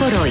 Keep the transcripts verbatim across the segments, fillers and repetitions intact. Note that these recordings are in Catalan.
por hoy.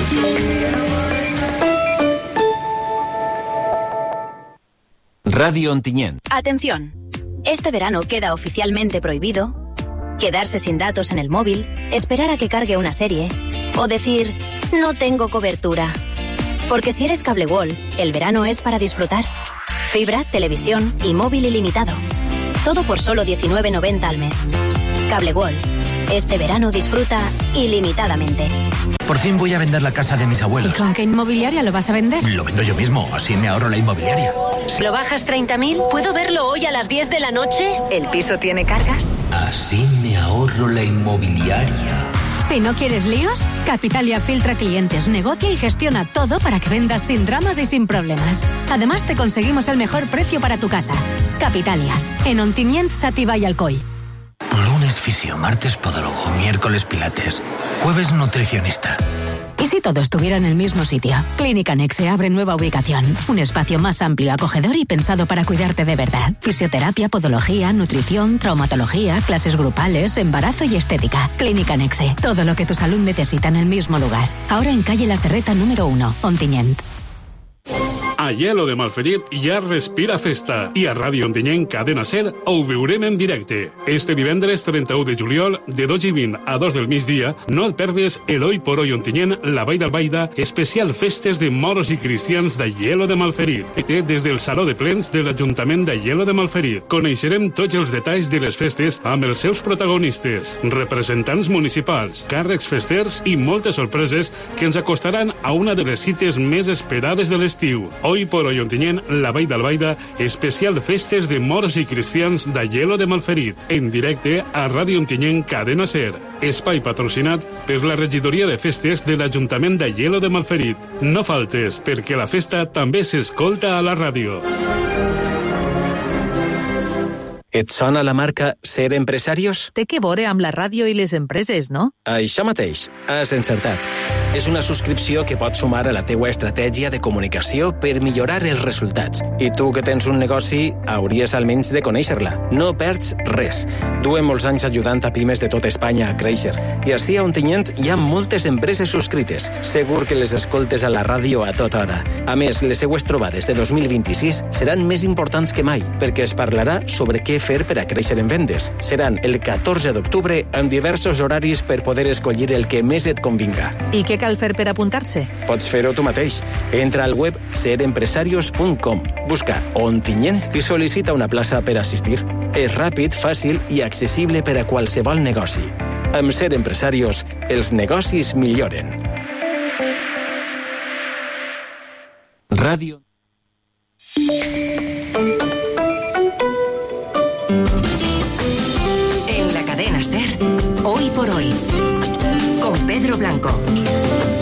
Radio Ontinyent. Atención. Este verano queda oficialmente prohibido quedarse sin datos en el móvil, esperar a que cargue una serie o decir, no tengo cobertura. Porque si eres Cable World, el verano es para disfrutar. Fibra, televisión y móvil ilimitado. Todo por solo diecinueve noventa al mes. Cable World. Este verano disfruta ilimitadamente. Por fin voy a vender la casa de mis abuelos. ¿Y con qué inmobiliaria lo vas a vender? Lo vendo yo mismo, así me ahorro la inmobiliaria. ¿Lo bajas treinta mil? ¿Puedo verlo hoy a las diez de la noche? ¿El piso tiene cargas? Así me ahorro la inmobiliaria. Si no quieres líos, Capitalia filtra clientes, negocia y gestiona todo para que vendas sin dramas y sin problemas. Además, te conseguimos el mejor precio para tu casa. Capitalia, en Ontinyent, Sativa y Alcoy. Lunes fisio, martes podólogo, miércoles pilates, jueves nutricionista. ¿Y si todo estuviera en el mismo sitio? Clínica Nexe abre nueva ubicación. Un espacio más amplio, acogedor y pensado para cuidarte de verdad. Fisioterapia, podología, nutrición, traumatología, clases grupales, embarazo y estética. Clínica Nexe. Todo lo que tu salud necesita en el mismo lugar. Ahora en calle La Serreta número uno, Ontinyent. A Aielo de Malferit ja respira festa i a Ràdio Ontinyent Cadena Ser ho viurem en directe. Este divendres trenta-u de juliol, de dos i vint a dos del migdia, no et perdes el Hoy por Hoy Ontinyent, la Vall d'Albaida, especial festes de moros i cristians d'Aielo de Malferit. Té des del Saló de Plens de l'Ajuntament d'Aielo de Malferit. Coneixerem tots els detalls de les festes amb els seus protagonistes, representants municipals, càrrecs festers i moltes sorpreses que ens acostaran a una de les cites més esperades de l'estiu. Hoy por Hoy Ontinyent, la Vall d'Albaida, especial festes de moros i cristians d'Aielo de Malferit, en directe a Ràdio Ontinyent Cadena Ser. Espai patrocinat per la regidoria de festes de l'Ajuntament d'Aielo de Malferit. No faltes, perquè la festa també s'escolta a la ràdio. Et sona la marca Ser Empresarios? Té que veure amb la ràdio i les empreses, no? Això mateix, has encertat. És una subscripció que pots sumar a la teua estratègia de comunicació per millorar els resultats. I tu que tens un negoci, hauries almenys de conèixer-la. No perds res. Duem molts anys ajudant a pimes de tota Espanya a créixer. I així a Ontinyent hi ha moltes empreses subscrites. Segur que les escoltes a la ràdio a tota hora. A més, les seues trobades de dos mil vint-i-sis seran més importants que mai, perquè es parlarà sobre què fer per a créixer en vendes. Seran el catorze d'octubre amb diversos horaris per poder escollir el que més et convinga. I què cal fer per apuntar-se? Pots fer-ho tu mateix. Entra al web ser empresarios punt com, busca Ontinyent i sol·licita una plaça per assistir. És ràpid, fàcil i accessible per a qualsevol negoci. Amb Ser Empresarios, els negocis milloren. Ràdio. En la cadena Ser, Hoy por Hoy, con Pedro Blanco.